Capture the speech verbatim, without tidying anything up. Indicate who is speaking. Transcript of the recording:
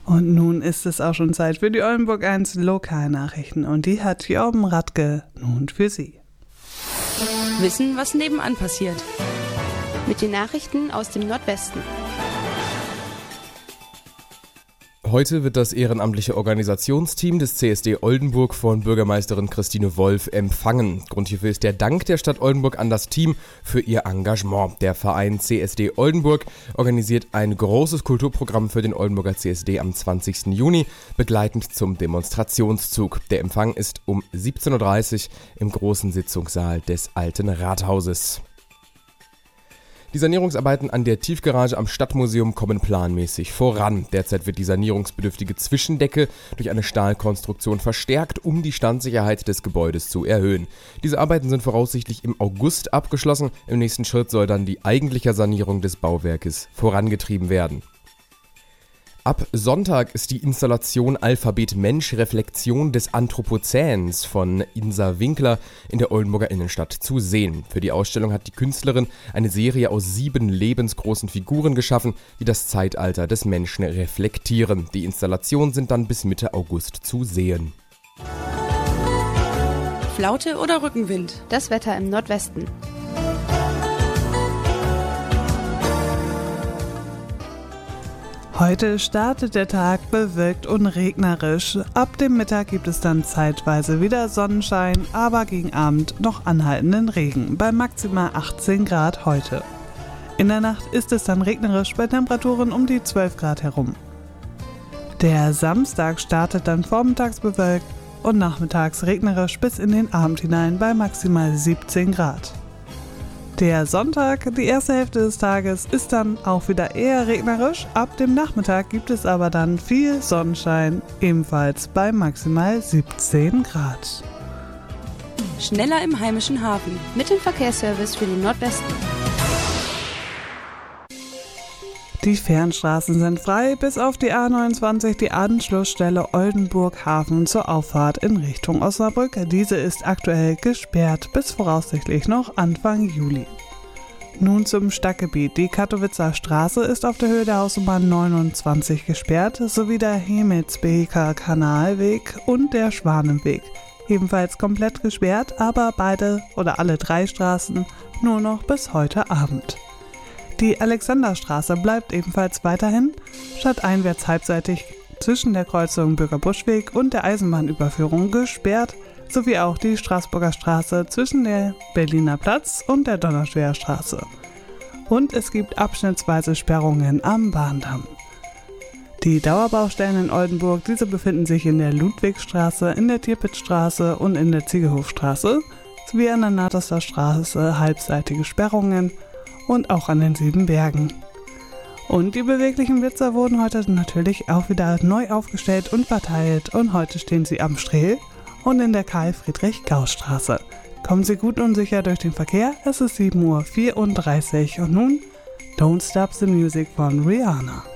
Speaker 1: Und nun ist es auch schon Zeit für die Oldenburg eins Lokalnachrichten und die hat Jorben Radke nun für Sie.
Speaker 2: Wissen, was nebenan passiert.
Speaker 3: Mit den Nachrichten aus dem Nordwesten.
Speaker 4: Heute wird das ehrenamtliche Organisationsteam des C S D Oldenburg von Bürgermeisterin Christine Wolf empfangen. Grund hierfür ist der Dank der Stadt Oldenburg an das Team für ihr Engagement. Der Verein C S D Oldenburg organisiert ein großes Kulturprogramm für den Oldenburger C S D am zwanzigsten Juni, begleitend zum Demonstrationszug. Der Empfang ist um siebzehn Uhr dreißig im großen Sitzungssaal des Alten Rathauses. Die Sanierungsarbeiten an der Tiefgarage am Stadtmuseum kommen planmäßig voran. Derzeit wird die sanierungsbedürftige Zwischendecke durch eine Stahlkonstruktion verstärkt, um die Standsicherheit des Gebäudes zu erhöhen. Diese Arbeiten sind voraussichtlich im August abgeschlossen. Im nächsten Schritt soll dann die eigentliche Sanierung des Bauwerkes vorangetrieben werden. Ab Sonntag ist die Installation Alphabet Mensch – Reflexion des Anthropozäns von Insa Winkler in der Oldenburger Innenstadt zu sehen. Für die Ausstellung hat die Künstlerin eine Serie aus sieben lebensgroßen Figuren geschaffen, die das Zeitalter des Menschen reflektieren. Die Installationen sind dann bis Mitte August zu sehen.
Speaker 2: Flaute oder Rückenwind?
Speaker 3: Das Wetter im Nordwesten.
Speaker 1: Heute startet der Tag bewölkt und regnerisch. Ab dem Mittag gibt es dann zeitweise wieder Sonnenschein, aber gegen Abend noch anhaltenden Regen bei maximal achtzehn Grad heute. In der Nacht ist es dann regnerisch bei Temperaturen um die zwölf Grad herum. Der Samstag startet dann vormittags bewölkt und nachmittags regnerisch bis in den Abend hinein bei maximal siebzehn Grad. Der Sonntag, die erste Hälfte des Tages, ist dann auch wieder eher regnerisch. Ab dem Nachmittag gibt es aber dann viel Sonnenschein, ebenfalls bei maximal siebzehn Grad.
Speaker 2: Schneller im heimischen Hafen.
Speaker 3: Mit dem Verkehrsservice für den Nordwesten.
Speaker 1: Die Fernstraßen sind frei, bis auf die A neunundzwanzig, die Anschlussstelle Oldenburg-Hafen zur Auffahrt in Richtung Osnabrück. Diese ist aktuell gesperrt bis voraussichtlich noch Anfang Juli. Nun zum Stadtgebiet. Die Katowitzer Straße ist auf der Höhe der Hausnummer neunundzwanzig gesperrt, sowie der Hemelsbeker Kanalweg und der Schwanenweg. Ebenfalls komplett gesperrt, aber beide oder alle drei Straßen nur noch bis heute Abend. Die Alexanderstraße bleibt ebenfalls weiterhin stadteinwärts halbseitig zwischen der Kreuzung Bürgerbuschweg und der Eisenbahnüberführung gesperrt, sowie auch die Straßburger Straße zwischen der Berliner Platz und der Donnerschwer Straße. Und es gibt abschnittsweise Sperrungen am Bahndamm. Die Dauerbaustellen in Oldenburg, diese befinden sich in der Ludwigstraße, in der Tirpitzstraße und in der Ziegelhofstraße, sowie an der Nahtester Straße halbseitige Sperrungen und auch an den sieben Bergen. Und die beweglichen Blitzer wurden heute natürlich auch wieder neu aufgestellt und verteilt und heute stehen sie am Strehl und in der Karl-Friedrich-Gauss-Straße. Kommen Sie gut und sicher durch den Verkehr, es ist sieben Uhr vierunddreißig und nun Don't Stop the Music von Rihanna.